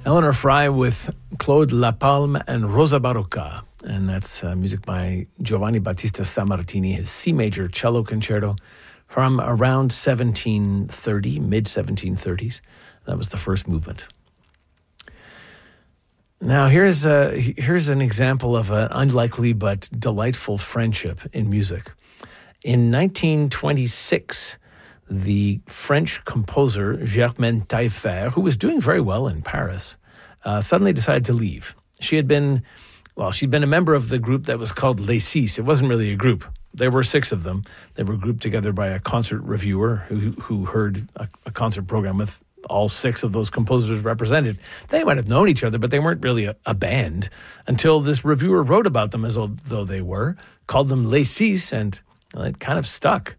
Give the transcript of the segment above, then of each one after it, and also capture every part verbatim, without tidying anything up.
Eleanor Fry with Claude Lapalme and Rosa Barocca. And that's uh, music by Giovanni Battista Sammartini, his C major cello concerto from around seventeen thirty, mid seventeen thirties. That was the first movement. Now, here's a, here's an example of an unlikely but delightful friendship in music. In nineteen twenty-six, the French composer Germaine Taillefer, who was doing very well in Paris, uh, suddenly decided to leave. She had been, well, she'd been a member of the group that was called Les Six. It wasn't really a group. There were six of them. They were grouped together by a concert reviewer who who heard a, a concert program with all six of those composers represented. They might have known each other, but they weren't really a, a band until this reviewer wrote about them as though they were, called them Les Six, and well, it kind of stuck.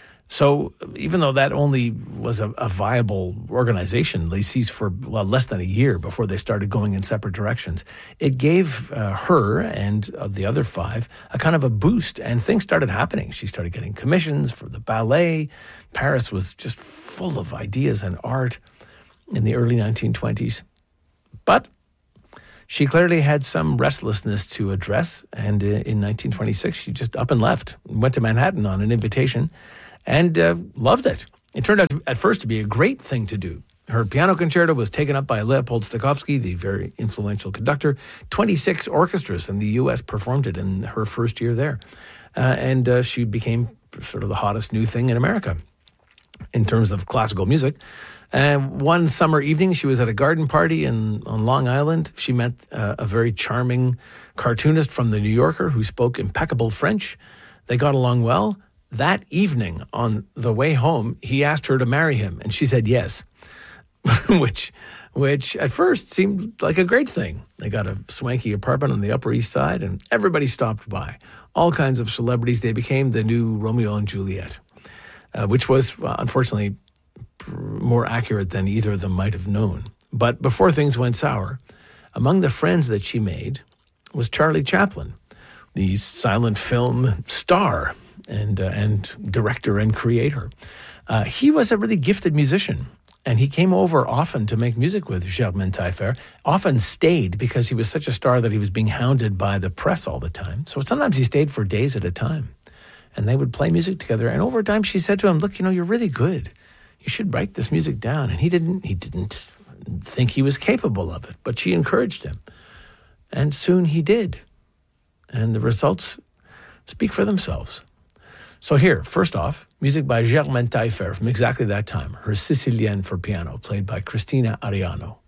So even though that only was a, a viable organization, Les Six, for well, less than a year before they started going in separate directions, it gave uh, her and uh, the other five a kind of a boost, and things started happening. She started getting commissions for the ballet. Paris was just full of ideas and art in the early nineteen twenties. But she clearly had some restlessness to address, and uh, in nineteen twenty-six, she just up and left, went to Manhattan on an invitation, and uh, loved it. It turned out at first to be a great thing to do. Her piano concerto was taken up by Leopold Stokowski, the very influential conductor. twenty-six orchestras in the U S performed it in her first year there. Uh, and uh, she became sort of the hottest new thing in America in terms of classical music. And one summer evening, she was at a garden party in on Long Island. She met uh, a very charming cartoonist from the New Yorker who spoke impeccable French. They got along well. That evening, on the way home, he asked her to marry him, and she said yes, which which at first seemed like a great thing. They got a swanky apartment on the Upper East Side, and everybody stopped by. All kinds of celebrities. They became the new Romeo and Juliet, uh, which was, uh, unfortunately, more accurate than either of them might have known. But before things went sour, among the friends that she made was Charlie Chaplin, the silent film star and uh, and director and creator. Uh, he was a really gifted musician, and he came over often to make music with Germaine Taillefer, often stayed because he was such a star that he was being hounded by the press all the time. So sometimes he stayed for days at a time, and they would play music together. And over time, she said to him, look, you know, you're really good. You should write this music down. And he didn't, he didn't think he was capable of it, but she encouraged him. And soon he did. And the results speak for themselves. So here, first off, music by Germaine Taillefer from exactly that time, her Sicilienne for piano, played by Cristina Ariano.